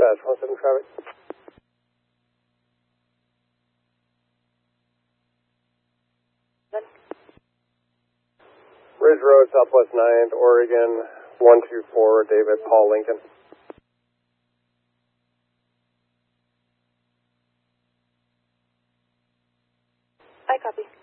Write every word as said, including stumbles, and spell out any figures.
Dispatch, one seven traffic. Then. Ridge Road, Southwest ninth, Oregon, one two four, David Paul Lincoln. I copy.